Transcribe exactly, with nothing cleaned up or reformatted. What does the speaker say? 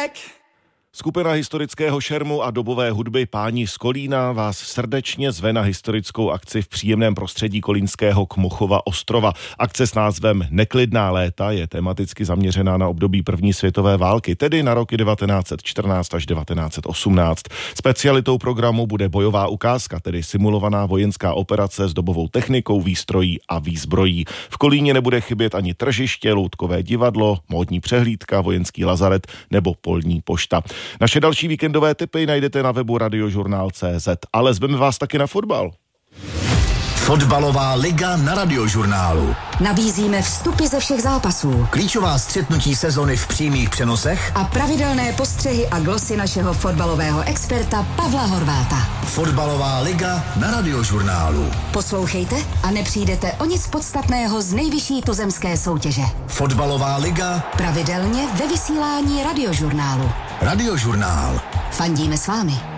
back. Skupina historického šermu a dobové hudby Páni z Kolína vás srdečně zve na historickou akci v příjemném prostředí kolínského Kmochova ostrova. Akce s názvem Neklidná léta je tematicky zaměřená na období první světové války, tedy na roky devatenáct set čtrnáct až devatenáct set osmnáct. Specialitou programu bude bojová ukázka, tedy simulovaná vojenská operace s dobovou technikou, výstrojí a výzbrojí. V Kolíně nebude chybět ani tržiště, loutkové divadlo, módní přehlídka, vojenský lazaret nebo polní pošta. Naše další víkendové tipy najdete na webu radiožurnál tečka cé zet, ale zveme vás taky na fotbal. Fotbalová liga na Radiožurnálu. Nabízíme vstupy ze všech zápasů, Klíčová střetnutí sezony v přímých přenosech a pravidelné postřehy a glosy našeho fotbalového experta Pavla Horváta. Fotbalová liga na Radiožurnálu. Poslouchejte a nepřijdete o nic podstatného z nejvyšší tuzemské soutěže. Fotbalová liga pravidelně ve vysílání Radiožurnálu. Radiožurnál. Fandíme s vámi.